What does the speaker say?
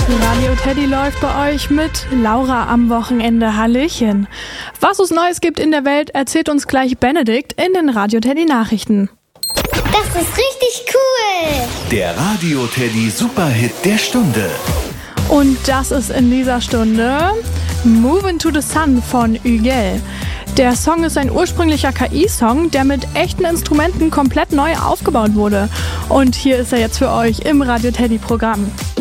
Radio Teddy läuft bei euch mit Laura am Wochenende. Hallöchen. Was es Neues gibt in der Welt, erzählt uns gleich Benedikt in den Radio Teddy Nachrichten. Das ist richtig cool. Der Radio Teddy Superhit der Stunde. Und das ist in dieser Stunde Movin' to the Sun von Ügel. Der Song ist ein ursprünglicher KI-Song, der mit echten Instrumenten komplett neu aufgebaut wurde. Und hier ist er jetzt für euch im Radio Teddy Programm.